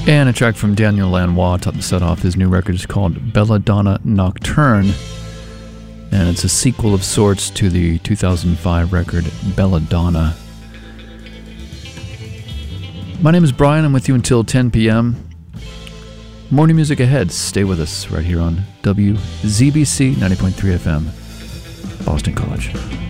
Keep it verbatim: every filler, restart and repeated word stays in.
And a track from Daniel Lanois to set off. His new record is called Belladonna Nocturne, and it's a sequel of sorts to the two thousand five record Belladonna. My name is Brian. I'm with you until ten p.m. Morning music ahead. Stay with us right here on W Z B C ninety point three F M, Boston College.